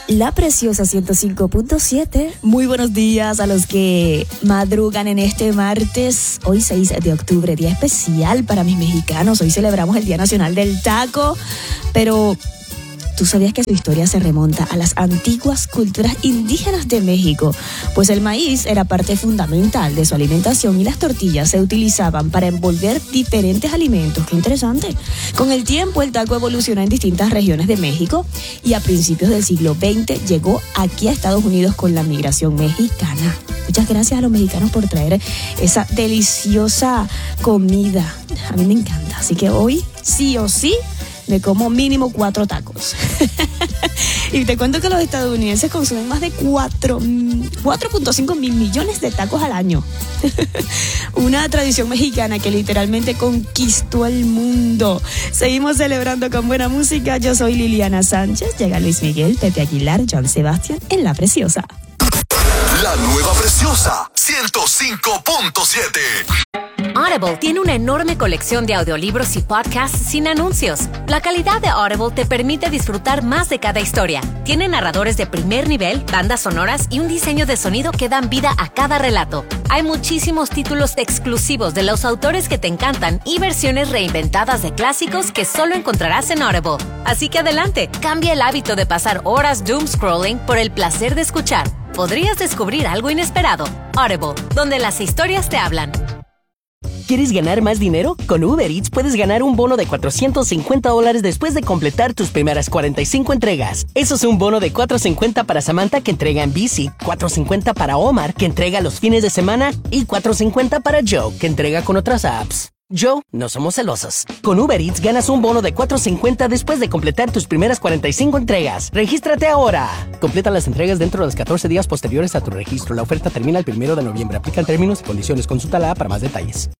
La Preciosa 105.7. Muy buenos días a los que madrugan en este martes, hoy 6 de octubre, día especial para mis mexicanos. Hoy celebramos el Día Nacional del Taco, pero ¿tú sabías que su historia se remonta a las antiguas culturas indígenas de México? Pues el maíz era parte fundamental de su alimentación y las tortillas se utilizaban para envolver diferentes alimentos. ¡Qué interesante! Con el tiempo, el taco evolucionó en distintas regiones de México y a principios del siglo XX llegó aquí a Estados Unidos con la migración mexicana. Muchas gracias a los mexicanos por traer esa deliciosa comida. A mí me encanta, así que hoy sí o sí me como mínimo 4 tacos. Y te cuento que los estadounidenses consumen más de 4.5 mil millones de tacos al año. Una tradición mexicana que literalmente conquistó el mundo. Seguimos celebrando con buena música. Yo soy Liliana Sánchez. Llega Luis Miguel, Pepe Aguilar, Joan Sebastián en La Preciosa. La nueva Preciosa 105.7. Audible tiene una enorme colección de audiolibros y podcasts sin anuncios. La calidad de Audible te permite disfrutar más de cada historia. Tiene narradores de primer nivel, bandas sonoras y un diseño de sonido que dan vida a cada relato. Hay muchísimos títulos exclusivos de los autores que te encantan y versiones reinventadas de clásicos que solo encontrarás en Audible. Así que adelante, cambia el hábito de pasar horas doom scrolling por el placer de escuchar. Podrías descubrir algo inesperado. Audible, donde las historias te hablan. ¿Quieres ganar más dinero? Con Uber Eats puedes ganar un bono de $450 después de completar tus primeras 45 entregas. Eso es un bono de $450 para Samantha, que entrega en bici, $450 para Omar, que entrega los fines de semana, y $450 para Joe, que entrega con otras apps. Joe, no somos celosos. Con Uber Eats ganas un bono de $450 después de completar tus primeras 45 entregas. ¡Regístrate ahora! Completa las entregas dentro de los 14 días posteriores a tu registro. La oferta termina el 1 de noviembre. Aplican términos y condiciones. Consulta la app para más detalles.